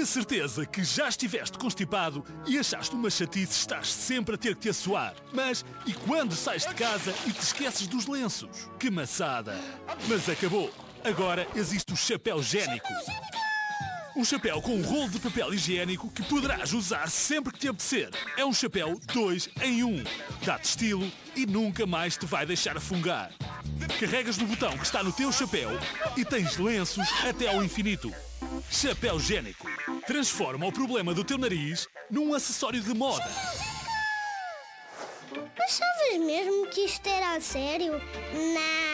De certeza que já estiveste constipado e achaste uma chatice estar sempre a ter que te assoar. Mas e quando sais de casa e te esqueces dos lenços? Que maçada! Mas acabou! Agora existe o chapéu génico. Um chapéu com um rolo de papel higiênico que poderás usar sempre que te apetecer. É um chapéu 2 em 1. Dá-te estilo e nunca mais te vai deixar afungar. Carregas no botão que está no teu chapéu e tens lenços até ao infinito. Chapéu génico. Transforma o problema do teu nariz num acessório de moda. Achavas mesmo que isto era a sério? Não!